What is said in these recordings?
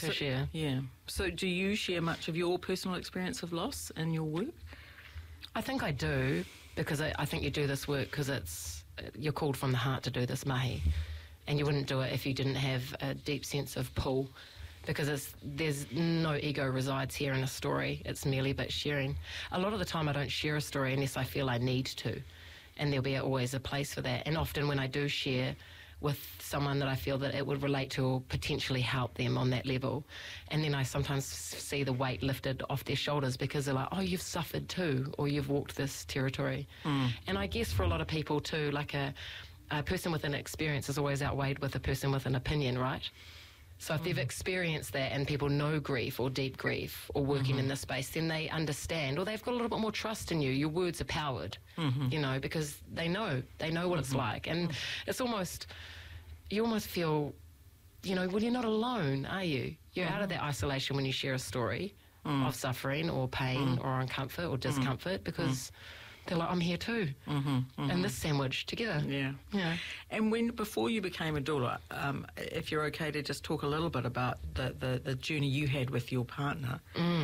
to share. Yeah. So do you share much of your personal experience of loss in your work? I think I do, because I think you do this work because you're called from the heart to do this mahi, and you wouldn't do it if you didn't have a deep sense of pull, because there's no ego resides here in a story. It's merely but sharing. A lot of the time I don't share a story unless I feel I need to, and there'll be always a place for that. And often when I do share with someone that I feel that it would relate to or potentially help them on that level, and then I sometimes see the weight lifted off their shoulders because they're like, oh, you've suffered too, or you've walked this territory. And I guess for a lot of people too, like a person with an experience is always outweighed with a person with an opinion, right? So if they've experienced that and people know grief or deep grief or working in this space, then they understand, or they've got a little bit more trust in you. Your words are powered, you know, because they know what it's like. And it's almost, you almost feel, you know, well, you're not alone, are you? You're out of that isolation when you share a story of suffering or pain or uncomfort or discomfort, because they're like, I'm here too, in this sandwich together. Yeah. And before you became a doula, if you're okay to just talk a little bit about the journey you had with your partner,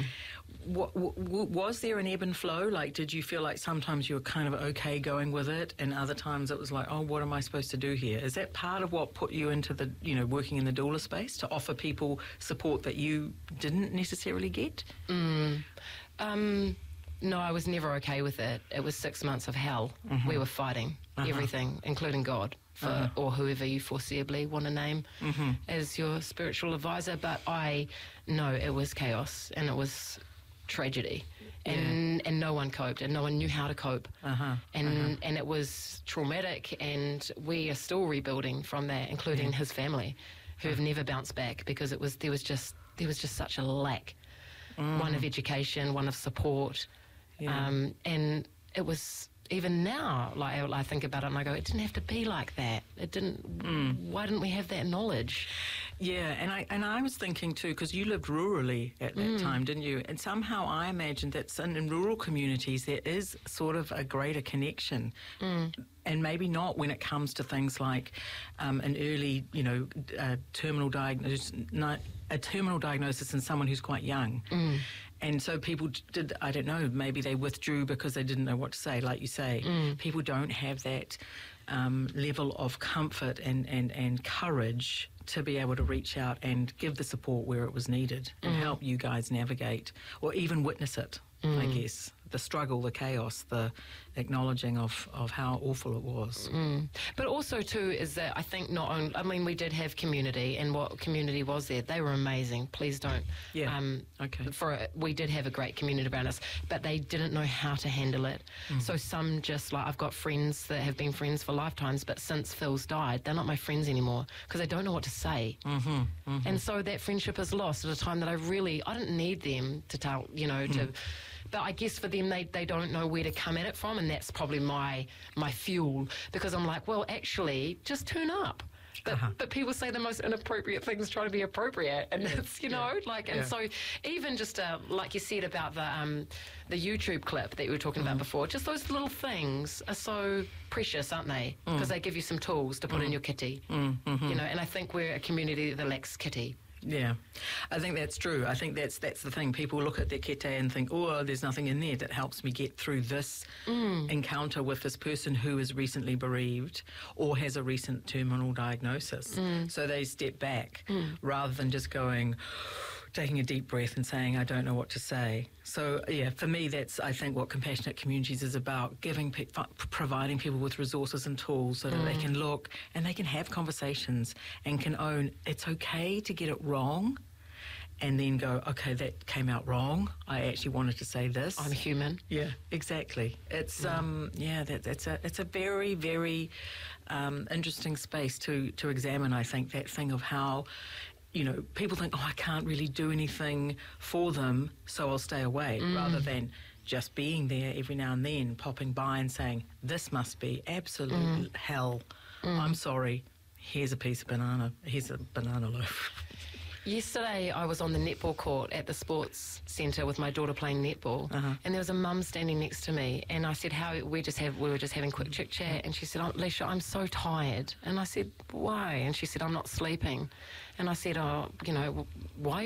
was there an ebb and flow? Like, did you feel like sometimes you were kind of okay going with it, and other times it was like, oh, what am I supposed to do here? Is that part of what put you into the, you know, working in the doula space, to offer people support that you didn't necessarily get? No, I was never okay with it. It was 6 months of hell. We were fighting everything, including God, or whoever you foreseeably want to name as your spiritual advisor. But I know it was chaos and it was tragedy, and no one coped, and no one knew how to cope, and it was traumatic, and we are still rebuilding from that, including his family, who have never bounced back, because there was just such a lack, one of education, one of support. And it was, even now, like I think about it and I go, it didn't have to be like that. It didn't. Why didn't we have that knowledge? Yeah, and I was thinking too, because you lived rurally at that time, didn't you? And somehow I imagined that in rural communities there is sort of a greater connection. And maybe not when it comes to things like an early, you know, terminal diagnosis in someone who's quite young. And so people did, I don't know, maybe they withdrew because they didn't know what to say, like you say. People don't have that level of comfort and courage to be able to reach out and give the support where it was needed and help you guys navigate, or even witness it, I guess. The struggle, the chaos, the acknowledging of how awful it was. But also too is that I think not only, I mean, we did have community, and what community was there? They were amazing. Please don't. We did have a great community around us, but they didn't know how to handle it. So some just, like, I've got friends that have been friends for lifetimes, but since Phil's died, they're not my friends anymore because they don't know what to say. And so that friendship is lost at a time that I didn't need them to tell, you know, to... But I guess for them, they don't know where to come at it from, and that's probably my fuel, because I'm like, well, actually, just turn up. But people say the most inappropriate things trying to be appropriate, and it's, you know, like, and so even just like you said about the YouTube clip that you were talking about before, just those little things are so precious, aren't they? Because they give you some tools to put in your kitty, you know. And I think we're a community that lacks kitty. Yeah, I think that's true. I think that's the thing. People look at their kete and think, oh, there's nothing in there that helps me get through this encounter with this person who is recently bereaved or has a recent terminal diagnosis. So they step back rather than just taking a deep breath and saying, I don't know what to say. So, yeah, for me, that's, I think, what Compassionate Communities is about, providing people with resources and tools so that they can look and they can have conversations and can own it's okay to get it wrong, and then go, okay, that came out wrong. I actually wanted to say this. I'm human. Yeah, exactly. It's it's a very, very interesting space to examine. I think that thing of how, you know, people think, oh, I can't really do anything for them, so I'll stay away, rather than just being there every now and then, popping by and saying, this must be absolute hell. I'm sorry. Here's a piece of banana. Here's a banana loaf. Yesterday I was on the netball court at the sports centre with my daughter playing netball, and there was a mum standing next to me, and I said, we were just having quick chit chat, and she said, oh, Leisha, I'm so tired. And I said, why? And she said, I'm not sleeping. And I said, oh, you know, why